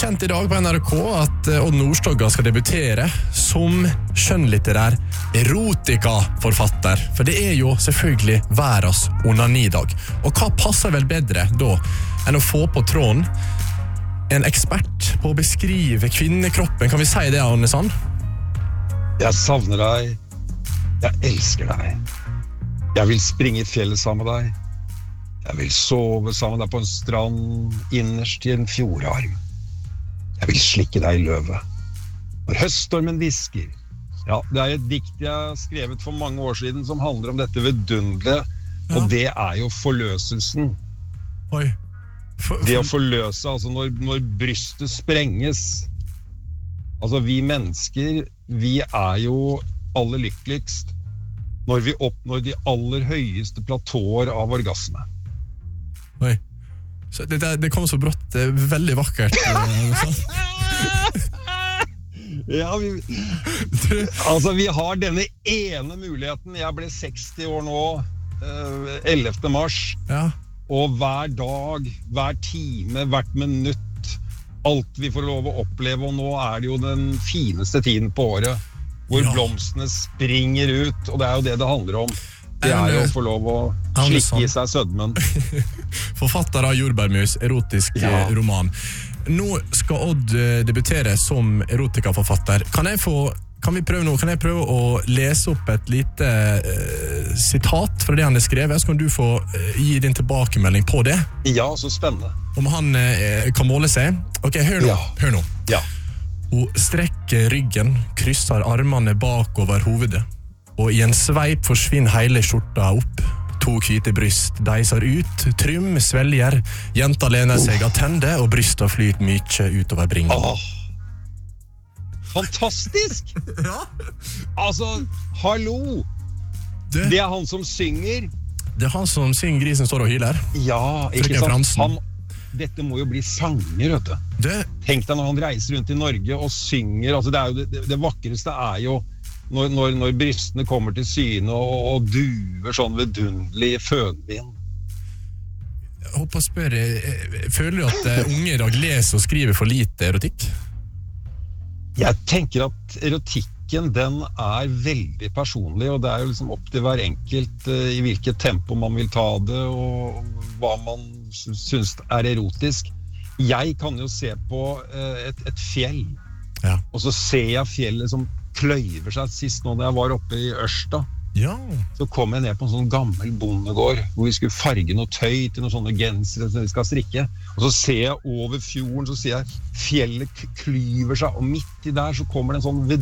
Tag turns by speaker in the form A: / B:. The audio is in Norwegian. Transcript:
A: kjent I dag på NRK at Odd Nordstoga skal debutere som skjønnlitterær erotika-forfatter. For det jo selvfølgelig verdens onanidag. Og hva passer vel bedre da enn å få på tråden en ekspert på å beskrive kvinnekroppen? Kan vi si det, Arne Sand?
B: Jeg savner deg. Jeg elsker deg. Jeg vil springe I fjellet sammen med deg. Jeg vil sove sammen med deg på en strand innerst I en fjordarm. Jeg vil slikke deg I løvet. Når høststormen visker. Ja, det et dikt jeg skrevet for mange år siden som handler om dette vidunderlige, og det jo forløselsen.
A: Oi.
B: Det å forløse, altså når brystet sprenges. Altså vi mennesker, vi jo aller lykkeligst når vi oppnår de aller høyeste platåer av orgasme.
A: Oi. Så det kom så brått, veldig vakkert.
B: Ja, vi har denne ene muligheten. Jeg ble 60 år nå, 11. mars.
A: Ja.
B: Og hver dag, hver time, hvert minutt, alt vi får lov å oppleve, og nå det jo den fineste tiden på året, hvor blomstene springer ut, og det jo det handler om. Det jo å få lov å slikke I seg sødmen.
A: Forfatter av Jordbærmus, erotisk roman. Nå skal Odd debutere som erotika-forfatter. Kan jeg prøve å lese opp et lite sitat fra det han har skrevet, så kan du få gi din tilbakemelding på det.
B: Ja, så spennende.
A: Om han kan måle seg. Ok, hør nå.
B: Ja.
A: Hun strekker ryggen, krysser armene bakover hovedet, og I en sveip forsvinner hele skjorta opp. 2 hvite bryst deiser ut, trym, svelger, jenta lener seg av tende, og brystet flyter mye utover bringen.
B: Fantastisk! Ja. Altså, hallo! Det han som synger.
A: Det han som synger Grisen står og hyler.
B: Ja, ikke sant? Dette må jo bli sanger, vet du. Tenk deg når han reiser rundt I Norge og synger. Altså, det vakreste jo når brystene kommer til syne og duver sånn vidunderlig I fønvind.
A: Jeg håper å spørre, føler du at unge I dag leser og skriver for lite erotikk?
B: Jeg tenker at erotikken, den veldig personlig, og det jo liksom opp til hver enkelt I hvilket tempo man vil ta det, og hva man synes erotisk. Jeg kan jo se på et fjell, og så ser jeg fjellet som kløyver seg. Sist nå da jeg var oppe I Ørsta, så kom jeg ned på en sånn gammel bondegård, hvor vi skulle farge noe tøy til noen sånne gensere som vi skal strikke. Og så ser jeg over fjorden, så ser jeg fjellet klyver seg, og midt I der så kommer det en sånn